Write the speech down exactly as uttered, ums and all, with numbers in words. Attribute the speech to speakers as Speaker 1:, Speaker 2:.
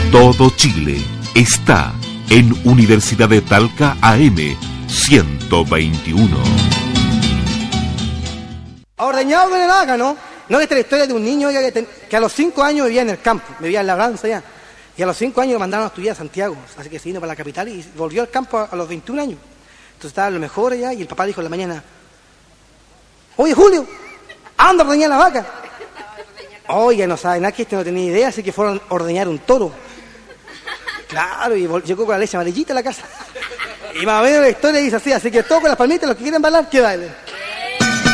Speaker 1: Todo Chile está en Universidad de Talca A M ciento veintiuno.
Speaker 2: Ordeñado con el vaca, ¿no? No, esta es la historia de un niño oiga, que, ten, que a los cinco años vivía en el campo, vivía en Labranza ya. Y a los cinco años lo mandaron a estudiar a Santiago, así que se vino para la capital y volvió al campo a, a los veintiún años. Entonces estaba lo mejor allá y el papá dijo en la mañana: oye, Julio, anda a ordeñar la vaca. Oye, no saben nada, que este no tenía idea, así que fueron a ordeñar un toro. Claro, y llegó con la leche amarillita a la casa. Y más o menos la historia dice así, así que todos con las palmitas, los que quieren bailar, que bailen.